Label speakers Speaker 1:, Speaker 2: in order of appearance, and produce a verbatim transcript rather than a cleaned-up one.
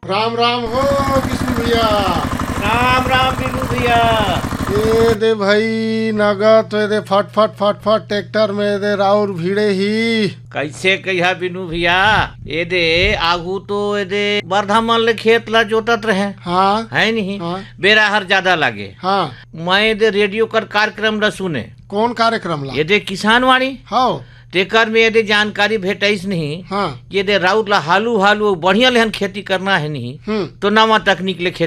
Speaker 1: राम राम हो विष्णु भैया।
Speaker 2: राम राम बिनू भैया।
Speaker 1: ये दे भाई नगद तो दे फट फट फट फट ट्रैक्टर में दे राउर भीड़े ही
Speaker 2: कैसे कहिया बिनू भैया, ये दे आगू तो ये दे बरधा मन ले खेत ला जोतत रहे।
Speaker 1: हाँ
Speaker 2: है नहीं
Speaker 1: हाँ
Speaker 2: बेरा हर ज्यादा लागे।
Speaker 1: हाँ
Speaker 2: मैं दे रेडियो कर कार्यक्रम ला सुने।
Speaker 1: कौन कार्यक्रम ला?
Speaker 2: ये दे किसान वाणी
Speaker 1: हाँ
Speaker 2: तेकर में ये दे जानकारी भेटाइस नहीं।
Speaker 1: हाँ
Speaker 2: ये दे राउर ला हालू हालू बढ़िया लेहन खेती करना है नहीं
Speaker 1: हम्म
Speaker 2: तो नवा तकनीक ले खेती